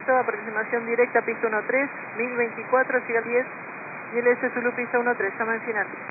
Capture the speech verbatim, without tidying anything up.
Aproximación directa, pista uno tres, mil veinticuatro, siga el diez, y el S Zulu pista uno tres, llama en final.